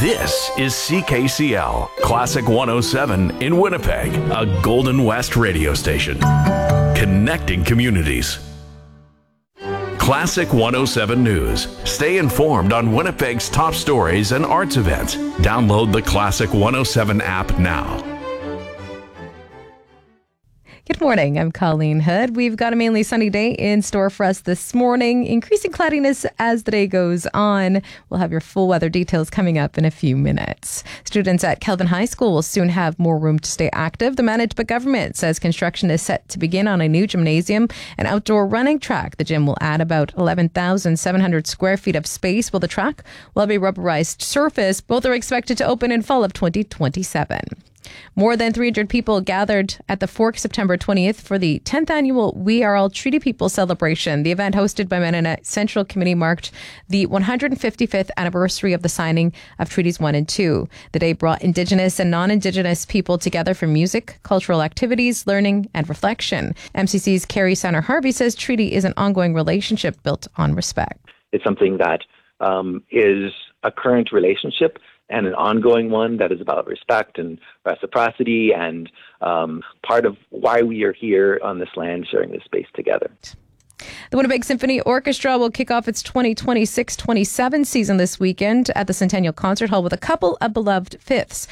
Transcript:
This is CKCL, Classic 107 in Winnipeg, a Golden West radio station. Connecting communities. Classic 107 News. Stay informed on Winnipeg's top stories and arts events. Download the Classic 107 app now. Good morning. I'm Colleen Hood. We've got a mainly sunny day in store for us this morning. Increasing cloudiness as the day goes on. We'll have your full weather details coming up in a few minutes. Students at Kelvin High School will soon have more room to stay active. The Manitoba government says construction is set to begin on a new gymnasium and outdoor running track. The gym will add about 11,700 square feet of space, while the track will have a rubberized surface. Both are expected to open in fall of 2027. More than 300 people gathered at the Fork September 20th for the 10th annual We Are All Treaty People celebration. The event, hosted by Mennonite Central Committee, marked the 155th anniversary of the signing of Treaties 1 and 2. The day brought Indigenous and non-Indigenous people together for music, cultural activities, learning, and reflection. MCC's Carrie Sanner-Harvey says treaty is an ongoing relationship built on respect. It's something that is a current relationship and an ongoing one that is about respect and reciprocity and part of why we are here on this land sharing this space together. The Winnipeg Symphony Orchestra will kick off its 2026-27 season this weekend at the Centennial Concert Hall with a couple of beloved fifths.